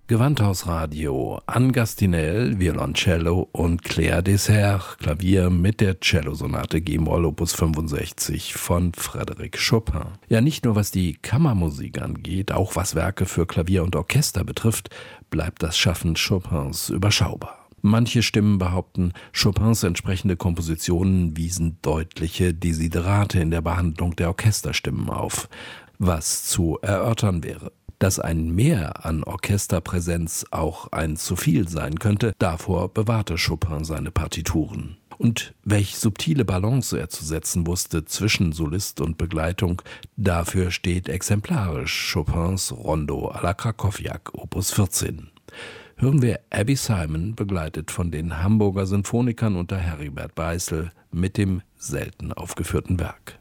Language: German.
Gewandhausradio, Anne Gastinel, Violoncello und Claire Dessert, Klavier mit der Cellosonate G-Moll Opus 65 von Frédéric Chopin. Ja, nicht nur was die Kammermusik angeht, auch was Werke für Klavier und Orchester betrifft, bleibt das Schaffen Chopins überschaubar. Manche Stimmen behaupten, Chopins entsprechende Kompositionen wiesen deutliche Desiderate in der Behandlung der Orchesterstimmen auf, was zu erörtern wäre. Dass ein Mehr an Orchesterpräsenz auch ein zu viel sein könnte, davor bewahrte Chopin seine Partituren. Und welch subtile Balance er zu setzen wusste zwischen Solist und Begleitung, dafür steht exemplarisch Chopins Rondo à la Krakowiak Opus 14. Hören wir Abby Simon, begleitet von den Hamburger Sinfonikern unter Heribert Beißel, mit dem selten aufgeführten Werk.